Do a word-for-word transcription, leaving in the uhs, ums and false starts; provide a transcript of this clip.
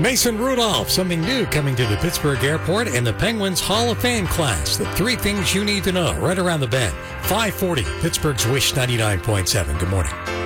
Mason Rudolph, something new coming to the Pittsburgh Airport and the Penguins Hall of Fame class. The three things you need to know right around the bend. five forty, Pittsburgh's Wish ninety-nine point seven. Good morning.